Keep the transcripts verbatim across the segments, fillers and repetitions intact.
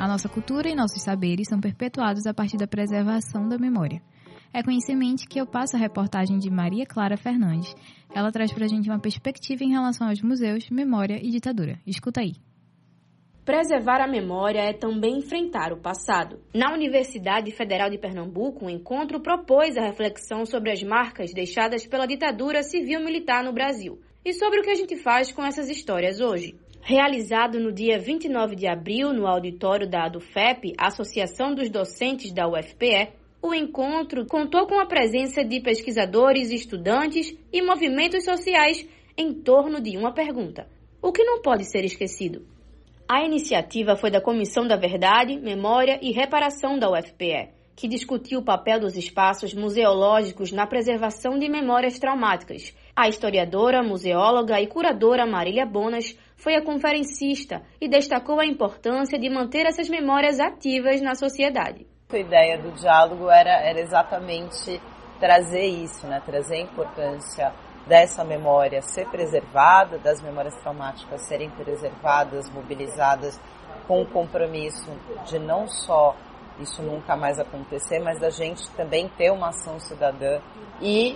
A nossa cultura e nossos saberes são perpetuados a partir da preservação da memória. É com isso em mente que eu passo a reportagem de Maria Clara Fernandes. Ela traz pra gente uma perspectiva em relação aos museus, memória e ditadura. Escuta aí. Preservar a memória é também enfrentar o passado. Na Universidade Federal de Pernambuco, um encontro propôs a reflexão sobre as marcas deixadas pela ditadura civil-militar no Brasil e sobre o que a gente faz com essas histórias hoje. Realizado no dia vinte e nove de abril no auditório da ADUFEP, Associação dos Docentes da U F P E, o encontro contou com a presença de pesquisadores, estudantes e movimentos sociais em torno de uma pergunta: o que não pode ser esquecido? A iniciativa foi da Comissão da Verdade, Memória e Reparação da U F P E, que discutiu o papel dos espaços museológicos na preservação de memórias traumáticas. A historiadora, museóloga e curadora Marília Bonas foi a conferencista e destacou a importância de manter essas memórias ativas na sociedade. A ideia do diálogo era, era exatamente trazer isso, né? Trazer a importância dessa memória ser preservada, das memórias traumáticas serem preservadas, mobilizadas com o compromisso de não só isso nunca mais acontecer, mas da gente também ter uma ação cidadã e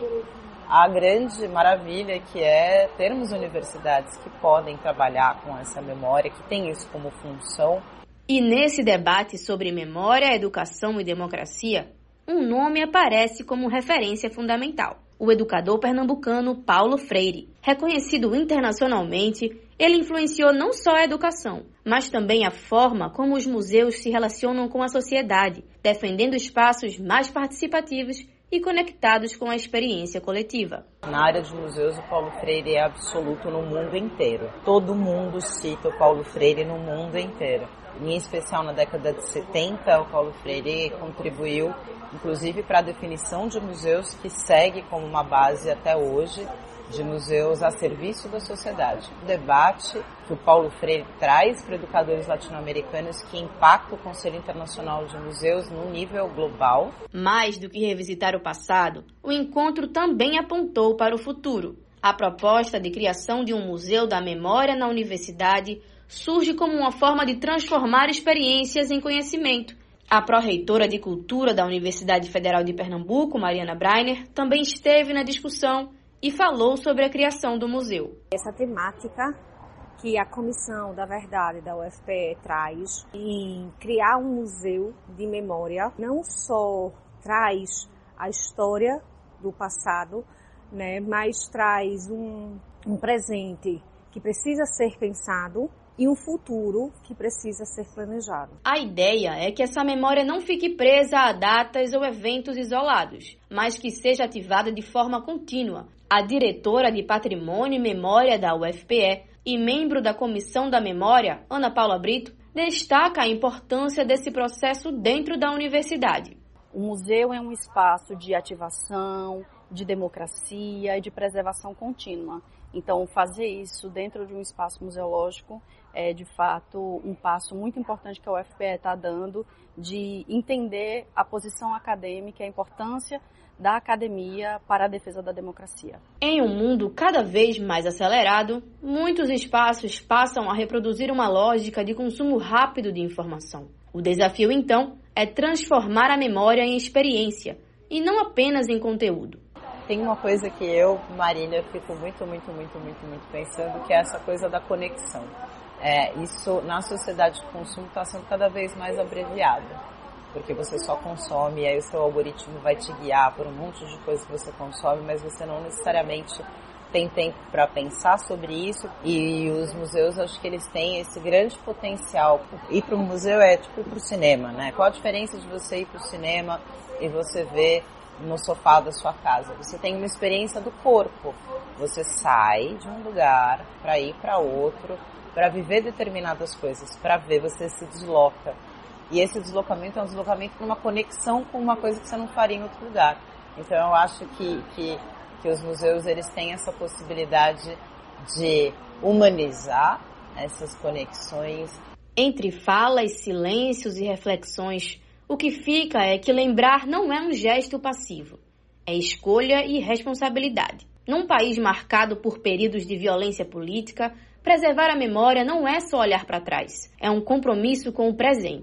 a grande maravilha que é termos universidades que podem trabalhar com essa memória, que tem isso como função. E nesse debate sobre memória, educação e democracia, um nome aparece como referência fundamental: o educador pernambucano Paulo Freire. Reconhecido internacionalmente, ele influenciou não só a educação, mas também a forma como os museus se relacionam com a sociedade, defendendo espaços mais participativos e conectados com a experiência coletiva. Na área de museus, o Paulo Freire é absoluto no mundo inteiro. Todo mundo cita o Paulo Freire no mundo inteiro. Em especial na década de setenta, o Paulo Freire contribuiu, inclusive, para a definição de museus que segue como uma base até hoje, de museus a serviço da sociedade. O debate que o Paulo Freire traz para educadores latino-americanos que impacta o Conselho Internacional de Museus no nível global. Mais do que revisitar o passado, o encontro também apontou para o futuro. A proposta de criação de um museu da memória na universidade surge como uma forma de transformar experiências em conhecimento. A pró-reitora de Cultura da Universidade Federal de Pernambuco, Mariana Breiner, também esteve na discussão e falou sobre a criação do museu. Essa temática que a Comissão da Verdade da U F P E traz em criar um museu de memória, não só traz a história do passado, né, mas traz um, um presente que precisa ser pensado e um futuro que precisa ser planejado. A ideia é que essa memória não fique presa a datas ou eventos isolados, mas que seja ativada de forma contínua. A diretora de Patrimônio e Memória da U F P E e membro da Comissão da Memória, Ana Paula Brito, destaca a importância desse processo dentro da universidade. O museu é um espaço de ativação, de democracia e de preservação contínua. Então, fazer isso dentro de um espaço museológico é, de fato, um passo muito importante que a U F P E está dando de entender a posição acadêmica e a importância da academia para a defesa da democracia. Em um mundo cada vez mais acelerado, muitos espaços passam a reproduzir uma lógica de consumo rápido de informação. O desafio, então, é transformar a memória em experiência e não apenas em conteúdo. Tem uma coisa que eu, Marília, fico muito, muito, muito, muito, muito pensando, que é essa coisa da conexão. É, isso, na sociedade de consumo, está sendo cada vez mais abreviado, porque você só consome, e aí o seu algoritmo vai te guiar por um monte de coisas que você consome, mas você não necessariamente tem tempo para pensar sobre isso. E os museus, acho que eles têm esse grande potencial. Ir para um museu é tipo ir para o cinema, né? Qual a diferença de você ir para o cinema e você ver no sofá da sua casa? Você tem uma experiência do corpo. Você sai de um lugar para ir para outro, para viver determinadas coisas, para ver, você se desloca. E esse deslocamento é um deslocamento numa conexão com uma coisa que você não faria em outro lugar. Então eu acho que, que, que os museus eles têm essa possibilidade de humanizar essas conexões. Entre falas, silêncios e reflexões, o que fica é que lembrar não é um gesto passivo, é escolha e responsabilidade. Num país marcado por períodos de violência política, preservar a memória não é só olhar para trás, é um compromisso com o presente.